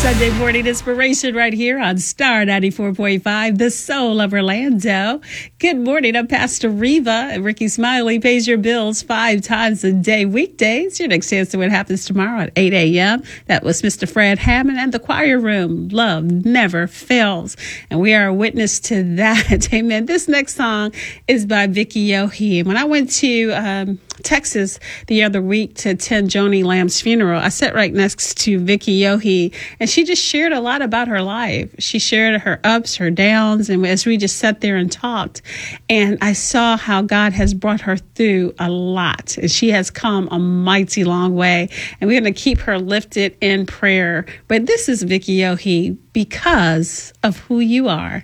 Sunday morning inspiration right here on Star 94.5, the soul of Orlando. Good morning. I'm Pastor Reva. Ricky Smiley pays your bills 5 times a day, weekdays. Your next chance to what happens tomorrow at 8 a.m. That was Mr. Fred Hammond and the choir room. Love never fails. And we are a witness to that. Amen. This next song is by Vicki Yohe. When I went to Texas the other week to attend Joni Lamb's funeral, I sat right next to Vicki Yohe, and she just shared a lot about her life. She shared her ups, her downs, and as we just sat there and talked, and I saw how God has brought her through a lot, and she has come a mighty long way, and we're going to keep her lifted in prayer. But this is Vicki Yohe, Because of Who You Are.